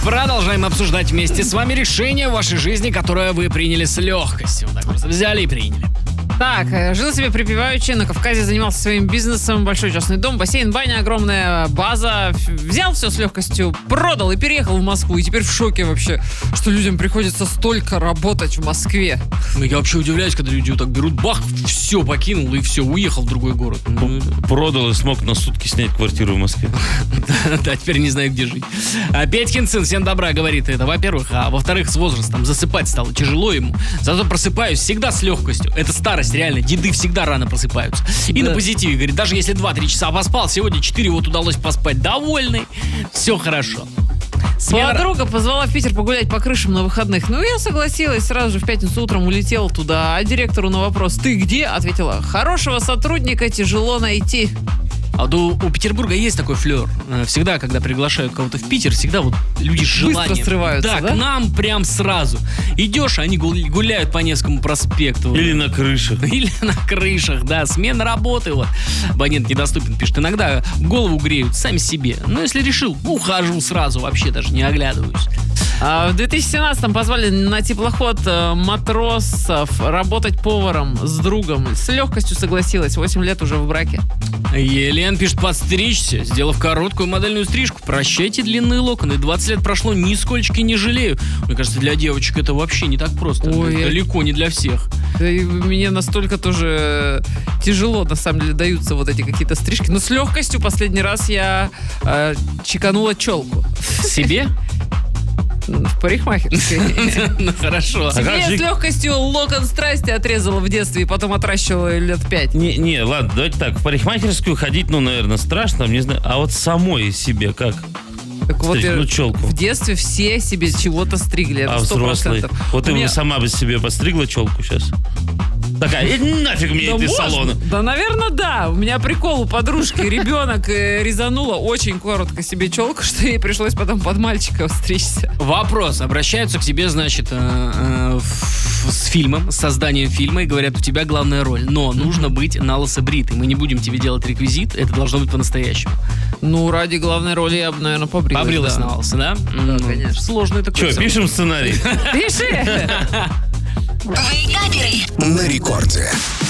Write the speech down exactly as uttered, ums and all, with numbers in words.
Продолжаем обсуждать вместе с вами решение в вашей жизни, которое вы приняли с легкостью. Вот так просто взяли и приняли. Так, жил себе припеваючи, на Кавказе занимался своим бизнесом, большой частный дом, бассейн, баня, огромная база. Взял все с легкостью, продал и переехал в Москву. И теперь в шоке вообще, что людям приходится столько работать в Москве. Ну, я вообще удивляюсь, когда люди вот так берут, бах, все покинул и все, уехал в другой город. Продал и смог на сутки снять квартиру в Москве. Да, теперь не знаю, где жить. А Петькин сын, всем добра, говорит это, во-первых. А во-вторых, с возрастом засыпать стало тяжело ему. Зато просыпаюсь всегда с легкостью. Это старость, реально. Деды всегда рано просыпаются. И да. На позитиве, говорит, даже если два-три часа поспал, сегодня четыре вот удалось поспать. Довольный. Все хорошо. Смена... Подруга позвала в Питер погулять по крышам на выходных. Ну, я согласилась, сразу же в пятницу утром улетела туда. А директору на вопрос «Ты где?» ответила: хорошего сотрудника тяжело найти. А у, у Петербурга есть такой флер. Всегда, когда приглашают кого-то в Питер, всегда вот люди с желанием. Быстро срываются, да? да? К нам прям сразу. Идешь, они гуляют по Невскому проспекту. Или на крышах. Или на крышах, да. Смена работы, вот. Абонент недоступен, пишет. Иногда голову греют сами себе. Но если решил, ухожу сразу, вообще даже не оглядываюсь. А в две тысячи семнадцатом позвали на теплоход матросов работать поваром с другом. С легкостью согласилась. восемь лет уже в браке. Елена пишет: подстричься, сделав короткую модельную стрижку. Прощайте длинные локоны. двадцать лет прошло, нисколько не жалею. Мне кажется, для девочек это вообще не так просто. Ой, это далеко не для всех. И мне настолько тоже тяжело, на самом деле, даются вот эти какие-то стрижки. Но с легкостью последний раз я э, чеканула челку. Себе? В парикмахерской. Ну, хорошо. Себе с легкостью локон страсти отрезала в детстве и потом отращивала лет пять. Не, не, ладно, давайте так. В парикмахерскую ходить, ну, наверное, страшно, не знаю. А вот самой себе как? Так вот, ну, челку. В детстве все себе чего-то стригли. Это а взрослые? Вот ты меня... сама бы себе постригла челку сейчас? Такая, нафиг мне да эти можно? салоны. Да, наверное, да. У меня прикол у подружки. Ребенок резанула очень коротко себе челку, что ей пришлось потом под мальчика стричься. Вопрос. Обращаются к тебе, значит, э, э, с фильмом, с созданием фильма, и говорят: у тебя главная роль, но нужно быть налысо бритый. Мы не будем тебе делать реквизит, это должно быть по-настоящему. Ну, ради главной роли я бы, наверное, побрилась. Побрилась да. на лысо, да? Да, ну, конечно. Сложный такой. Че, пишем сценарий? Пиши! На рекорде.